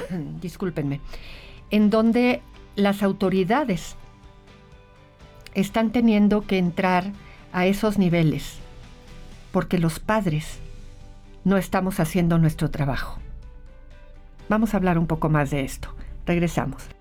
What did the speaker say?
discúlpenme, en donde las autoridades están teniendo que entrar a esos niveles porque los padres no estamos haciendo nuestro trabajo. Vamos a hablar un poco más de esto. Regresamos.